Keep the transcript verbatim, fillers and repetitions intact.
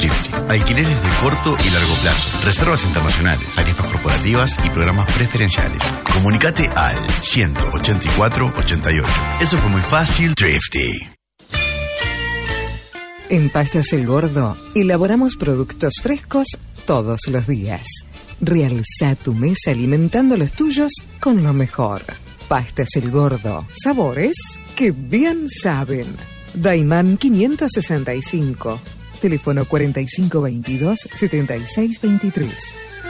Trifty. Alquileres de corto y largo plazo, reservas internacionales, tarifas corporativas y programas preferenciales. Comunicate al ciento ochenta y cuatro ochenta y ocho. Eso fue muy fácil. Trifty. En Pastas El Gordo elaboramos productos frescos todos los días. Realza tu mesa alimentando a los tuyos con lo mejor. Pastas El Gordo, sabores que bien saben. Daimán quinientos sesenta y cinco, teléfono cuarenta y cinco veintidós setenta y seis veintitrés.